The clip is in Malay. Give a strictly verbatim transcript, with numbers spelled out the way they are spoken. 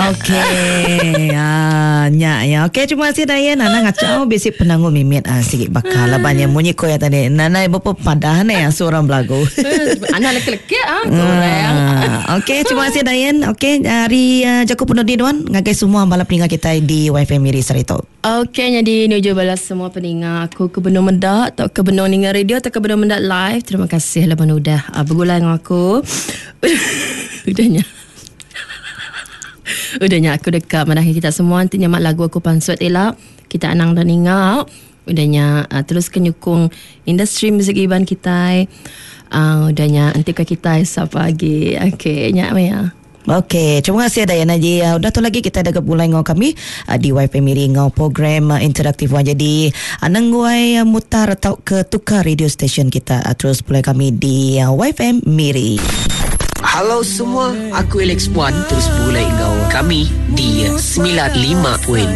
Okey. Ah, nyak ya. Okey, terima kasih Dayan. Nana ngacau basic penanggung mimit ah sikit bakal labannya munyi ko ya tadi. Nana berapa padah ni ya seorang belagu. Anak lelaki ah korang. Okey, terima kasih Dayan. Okey, hari uh, Jaku penuh di Duan ngagai semua balap peninggal kita di Y F M Miri Sarito. Okey, jadi nuju balas semua pendengar aku ke Benung Mendak atau ke Benung Ningal Radio atau ke Benung Mendak Live. Terima kasih lah Benung dah uh, bergulai dengan aku. Udahnya. Udahnya aku dekat madahi kita semua. Nanti nyamak lagu aku pansut elak. Kita anang dan ingat. Udahnya uh, terus kenyukung industri muzik iban kita. Uh, udahnya nanti ke kita siapa lagi. Okey, nyak ya. Okey, terima kasih Dayana Ji. Uh, udah tu lagi kita ada mulai ngau kami uh, di Y F M Miri ngau program uh, interaktif wan. Jadi anang guai uh, mutar atau ke tukar radio station kita. Uh, terus mulai kami di uh, Y F M Miri. Halo semua, aku Alex Wan. Terus mulai ngau kami di sembilan puluh lima